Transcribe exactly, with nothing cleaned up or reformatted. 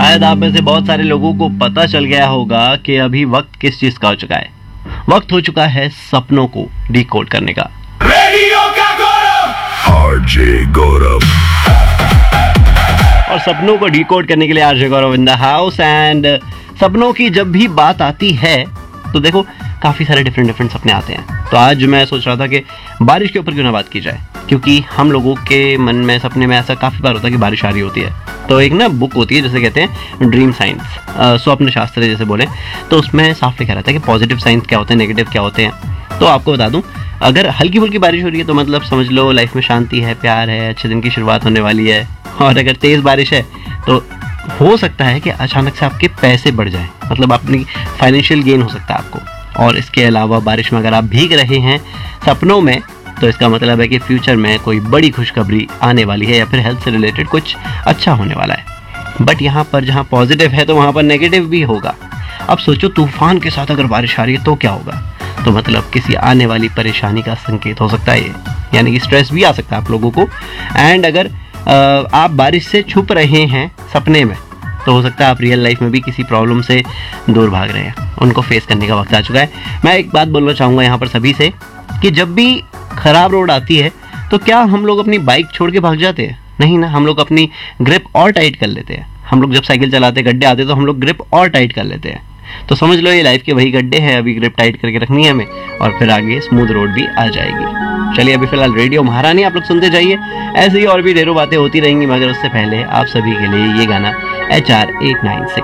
शायद आप में से बहुत सारे लोगों को पता चल गया होगा कि अभी वक्त किस चीज का हो चुका है। वक्त हो चुका है सपनों को डिकोड करने का। रेडियो का गौरव आरजे गौरव, और सपनों को डिकोड करने के लिए RJ Gaurav in the house. And सपनों की जब भी बात आती है तो देखो काफी सारे डिफरेंट डिफरेंट सपने आते हैं। तो आज मैं सोच रहा था कि बारिश के ऊपर क्यों ना बात की जाए, क्योंकि हम लोगों के मन में सपने में ऐसा काफी बार होता है कि बारिश आ रही होती है। तो एक ना बुक होती है जिसे कहते हैं ड्रीम साइंस, स्वप्न शास्त्र जैसे बोले, तो उसमें साफ लिखा रहता है कि पॉजिटिव साइंस क्या होते हैं, नेगेटिव क्या होते हैं। तो आपको बता दूं, अगर हल्की फुल्की बारिश हो रही है तो मतलब समझ लो लाइफ में शांति है, प्यार है, अच्छे दिन की शुरुआत होने वाली है। और अगर तेज बारिश है तो हो सकता है कि अचानक से आपके पैसे बढ़ जाएं, मतलब अपनी फाइनेंशियल गेन हो सकता है आपको। और इसके अलावा बारिश में अगर आप भीग रहे हैं सपनों में तो इसका मतलब है कि फ्यूचर में कोई बड़ी खुशखबरी आने वाली है या फिर हेल्थ से रिलेटेड कुछ अच्छा होने वाला है। बट यहाँ पर जहाँ पॉजिटिव है तो वहाँ पर नेगेटिव भी होगा। अब सोचो तूफान के साथ अगर बारिश आ रही है तो क्या होगा, तो मतलब किसी आने वाली परेशानी का संकेत हो सकता है ये, यानी कि स्ट्रेस भी आ सकता है आप लोगों को। एंड अगर आप बारिश से छुप रहे हैं सपने में तो हो सकता है आप रियल लाइफ में भी किसी प्रॉब्लम से दूर भाग रहे हैं, उनको फेस करने का वक्त आ चुका है। मैं एक बात बोलना चाहूँगा यहाँ पर सभी से कि जब भी खराब रोड आती है तो क्या हम लोग अपनी बाइक छोड़ के भाग जाते हैं? नहीं ना, हम लोग अपनी ग्रिप और टाइट कर लेते हैं। हम लोग जब साइकिल चलाते गड्ढे आते तो हम लोग ग्रिप और टाइट कर लेते हैं। तो समझ लो ये लाइफ के वही गड्ढे हैं, अभी ग्रिप टाइट करके रखनी है हमें और फिर आगे स्मूथ रोड भी आ जाएगी। चलिए अभी फिलहाल रेडियो महारानी आप लोग सुनते जाइए, ऐसे ही और भी ढेरों बातें होती रहेंगी, मगर उससे पहले आप सभी के लिए ये गाना H R eight nine six